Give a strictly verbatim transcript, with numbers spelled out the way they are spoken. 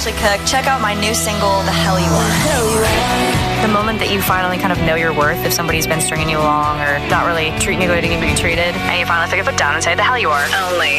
Ashley Cook. Check out my new single, The Hell You Are. The moment that you finally kind of know your worth, if somebody's been stringing you along or not really treating you the way you need to be treated, and you finally take a foot down and say, the hell you are. Only